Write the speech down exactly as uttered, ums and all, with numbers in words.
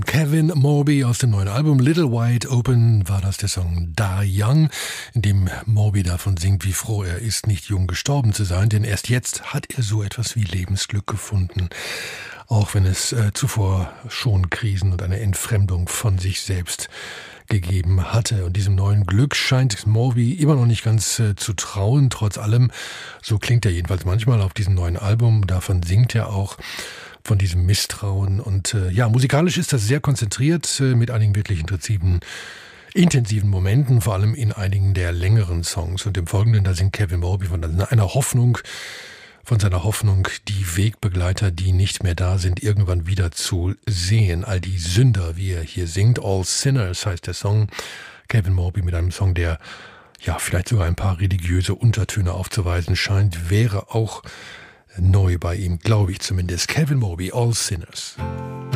Kevin Morby aus dem neuen Album Little Wide Open war das der Song Die Young, in dem Morby davon singt, wie froh er ist, nicht jung gestorben zu sein, denn erst jetzt hat er so etwas wie Lebensglück gefunden, auch wenn es äh, zuvor schon Krisen und eine Entfremdung von sich selbst gegeben hatte. Und diesem neuen Glück scheint Morby immer noch nicht ganz äh, zu trauen, trotz allem. So klingt er jedenfalls manchmal auf diesem neuen Album, davon singt er auch, von diesem Misstrauen. Und äh, ja, musikalisch ist das sehr konzentriert, äh, mit einigen wirklich intensiven, intensiven Momenten, vor allem in einigen der längeren Songs. Und im Folgenden, da singt Kevin Morby von einer Hoffnung, von seiner Hoffnung, die Wegbegleiter, die nicht mehr da sind, irgendwann wieder zu sehen. All die Sünder, wie er hier singt. All Sinners heißt der Song. Kevin Morby mit einem Song, der ja vielleicht sogar ein paar religiöse Untertöne aufzuweisen scheint, wäre auch neu bei ihm, glaube ich zumindest. Kevin Morby, All Sinners.